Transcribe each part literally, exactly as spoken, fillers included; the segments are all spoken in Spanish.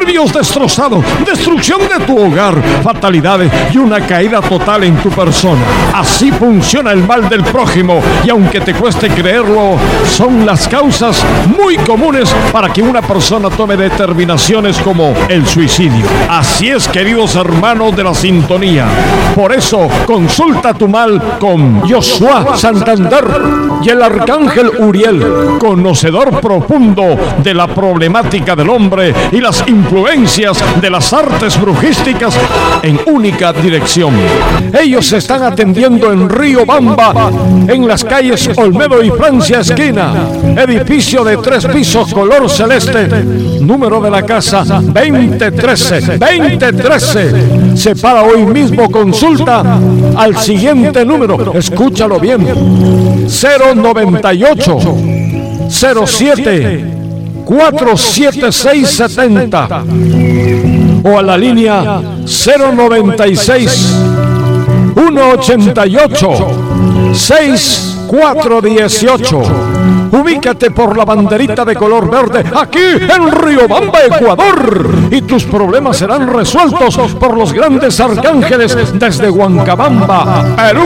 nervios destrozados, destrucción de tu hogar, fatalidades y una caída total en tu persona. Así funciona el mal del prójimo y aunque te cueste creerlo, son las causas muy comunes para que una persona tome determinaciones como el suicidio. Así es, queridos hermanos de la sintonía. Por eso, consulta tu mal con Josué Santander y el arcángel Uriel, conocedor profundo de la problemática del hombre y las influencias de las artes brujísticas en única dirección. Ellos se están atendiendo en Río Bamba, en las calles Olmedo y Francia esquina, edificio de tres pisos color celeste, número de la casa veinte trece, veinte trece. Separa hoy mismo consulta al siguiente número, escúchalo bien, cero noventa y ocho, cero siete, cuatro siete seis setenta, o a la línea cero noventa y seis, uno ochenta y ocho, seis cuatro dieciocho. Ubícate por la banderita de color verde aquí en Riobamba, Ecuador, y tus problemas serán resueltos por los grandes arcángeles desde Huancabamba, Perú.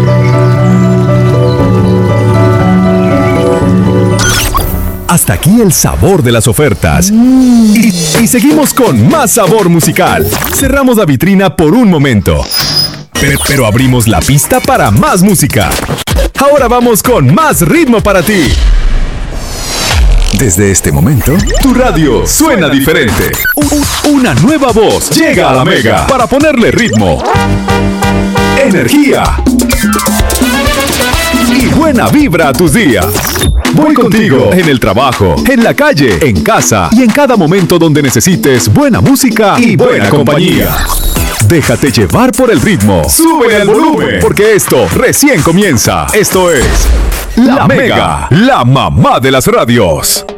Hasta aquí el sabor de las ofertas. Y, y seguimos con más sabor musical. Cerramos la vitrina por un momento, pero, pero abrimos la pista para más música. Ahora vamos con más ritmo para ti. Desde este momento, tu radio suena diferente. U- una nueva voz llega a la Mega para ponerle ritmo, energía y buena vibra a tus días. Voy contigo en el trabajo, en la calle, en casa y en cada momento donde necesites buena música y buena compañía. Déjate llevar por el ritmo. Sube el volumen, porque esto recién comienza. Esto es La Mega, la mamá de las radios.